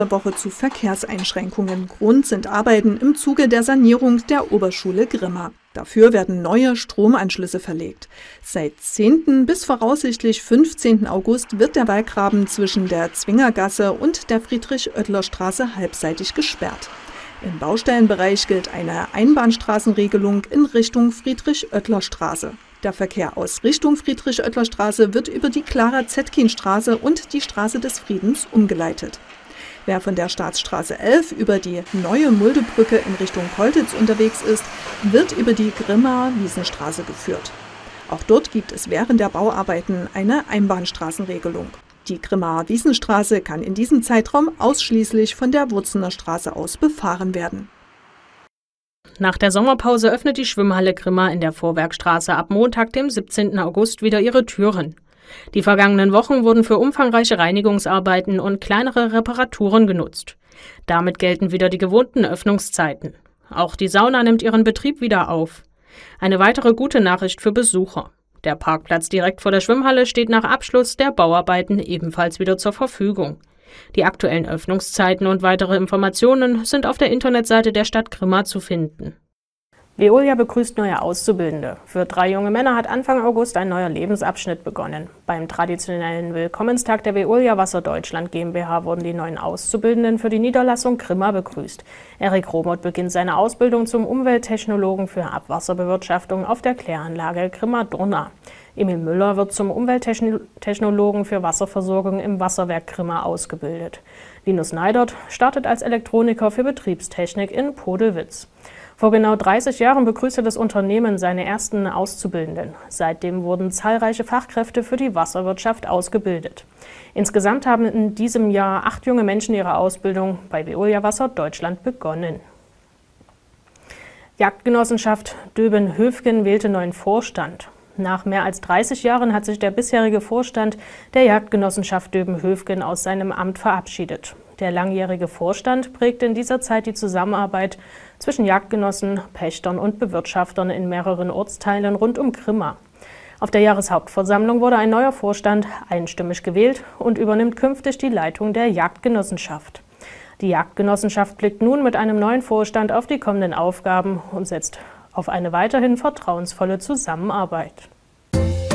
Woche zu Verkehrseinschränkungen. Grund sind Arbeiten im Zuge der Sanierung der Oberschule Grimma. Dafür werden neue Stromanschlüsse verlegt. Seit 10. bis voraussichtlich 15. August wird der Wallgraben zwischen der Zwingergasse und der Friedrich-Oetler-Straße halbseitig gesperrt. Im Baustellenbereich gilt eine Einbahnstraßenregelung in Richtung Friedrich-Oetler-Straße. Der Verkehr aus Richtung Friedrich-Oetler-Straße wird über die Clara-Zetkin-Straße und die Straße des Friedens umgeleitet. Wer von der Staatsstraße 11 über die neue Muldebrücke in Richtung Kollwitz unterwegs ist, wird über die Grimma-Wiesenstraße geführt. Auch dort gibt es während der Bauarbeiten eine Einbahnstraßenregelung. Die Grimma-Wiesenstraße kann in diesem Zeitraum ausschließlich von der Wurzener Straße aus befahren werden. Nach der Sommerpause öffnet die Schwimmhalle Grimma in der Vorwerkstraße ab Montag, dem 17. August, wieder ihre Türen. Die vergangenen Wochen wurden für umfangreiche Reinigungsarbeiten und kleinere Reparaturen genutzt. Damit gelten wieder die gewohnten Öffnungszeiten. Auch die Sauna nimmt ihren Betrieb wieder auf. Eine weitere gute Nachricht für Besucher. Der Parkplatz direkt vor der Schwimmhalle steht nach Abschluss der Bauarbeiten ebenfalls wieder zur Verfügung. Die aktuellen Öffnungszeiten und weitere Informationen sind auf der Internetseite der Stadt Grimma zu finden. Veolia begrüßt neue Auszubildende. Für 3 junge Männer hat Anfang August ein neuer Lebensabschnitt begonnen. Beim traditionellen Willkommenstag der Veolia Wasser Deutschland GmbH wurden die neuen Auszubildenden für die Niederlassung Grimma begrüßt. Erik Romoth beginnt seine Ausbildung zum Umwelttechnologen für Abwasserbewirtschaftung auf der Kläranlage Grimma-Durna. Emil Müller wird zum Umwelttechnologen für Wasserversorgung im Wasserwerk Grimma ausgebildet. Linus Neidert startet als Elektroniker für Betriebstechnik in Podelwitz. Vor genau 30 Jahren begrüßte das Unternehmen seine ersten Auszubildenden. Seitdem wurden zahlreiche Fachkräfte für die Wasserwirtschaft ausgebildet. Insgesamt haben in diesem Jahr 8 junge Menschen ihre Ausbildung bei Veolia Wasser Deutschland begonnen. Jagdgenossenschaft Döben-Höfgen wählte neuen Vorstand. Nach mehr als 30 Jahren hat sich der bisherige Vorstand der Jagdgenossenschaft Döben-Höfgen aus seinem Amt verabschiedet. Der langjährige Vorstand prägte in dieser Zeit die Zusammenarbeit zwischen Jagdgenossen, Pächtern und Bewirtschaftern in mehreren Ortsteilen rund um Grimma. Auf der Jahreshauptversammlung wurde ein neuer Vorstand einstimmig gewählt und übernimmt künftig die Leitung der Jagdgenossenschaft. Die Jagdgenossenschaft blickt nun mit einem neuen Vorstand auf die kommenden Aufgaben und setzt auf eine weiterhin vertrauensvolle Zusammenarbeit.